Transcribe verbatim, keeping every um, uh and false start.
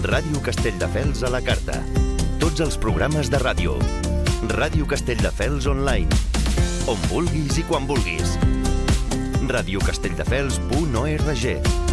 Ràdio Castelldefels a la carta. Tots els programes de ràdio. Ràdio Castelldefels online. On vulguis i quan vulguis. radiocastelldefels punt org